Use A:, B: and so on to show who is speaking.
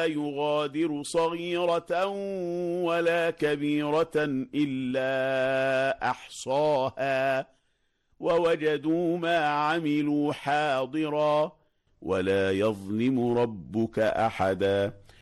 A: يغادر صغيرة ولا كبيرة إلا أحصاها ووجدوا ما عملوا حاضرا ولا يظلم ربك أحدا